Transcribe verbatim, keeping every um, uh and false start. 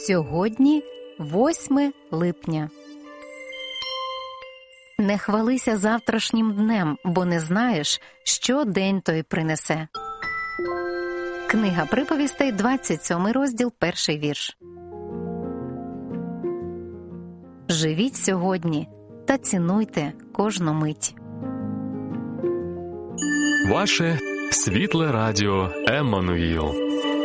Сьогодні восьме липня. Не хвалися завтрашнім днем, бо не знаєш, що день той принесе. Книга приповістей, двадцять сьомий розділ, перший вірш. Живіть сьогодні та цінуйте кожну мить. Ваше світле радіо Еммануїл.